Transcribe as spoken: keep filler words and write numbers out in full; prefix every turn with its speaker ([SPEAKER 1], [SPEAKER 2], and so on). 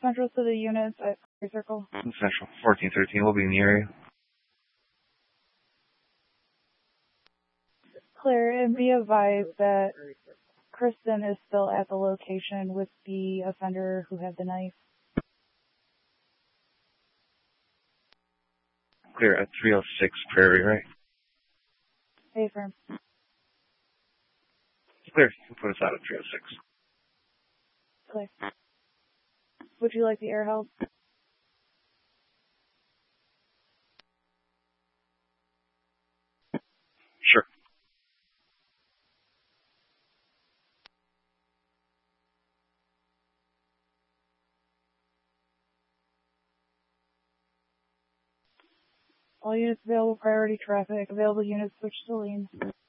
[SPEAKER 1] Central City units at Clear Circle.
[SPEAKER 2] Central, fourteen thirteen, we'll be in the area.
[SPEAKER 1] Clear, and be advised that Kristen is still at the location with the offender who had the knife.
[SPEAKER 2] Clear at three oh six Prairie, right?
[SPEAKER 1] Hey, firm.
[SPEAKER 2] Clear, you can put us out at three oh six.
[SPEAKER 1] Clear. Would you like the air help?
[SPEAKER 2] Sure.
[SPEAKER 1] All units available, priority traffic. Available units switch to lanes.